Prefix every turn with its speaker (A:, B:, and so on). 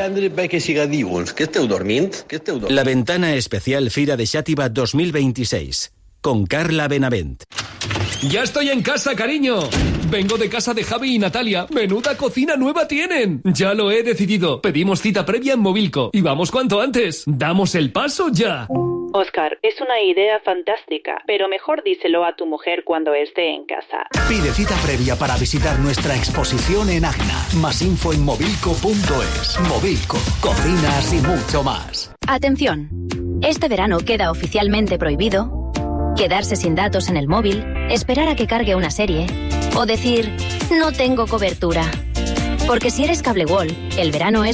A: entendre bé que siga diuns. Que esteu dormint?
B: La ventana especial Fira de Xàtiva 2026, con Carla Benavent.
C: ¡Ya estoy en casa, cariño! Vengo de casa de Javi y Natalia. ¡Menuda cocina nueva tienen! Ya lo he decidido. Pedimos cita previa en Movilco. Y vamos cuanto antes. ¡Damos el paso ya!
D: Oscar, es una idea fantástica, pero mejor díselo a tu mujer cuando esté en casa.
E: Pide cita previa para visitar nuestra exposición en Agna. Más info en movilco.es. Movilco, cocinas y mucho más.
F: Atención, este verano queda oficialmente prohibido quedarse sin datos en el móvil, esperar a que cargue una serie o decir, no tengo cobertura. Porque si eres Cable World, el verano es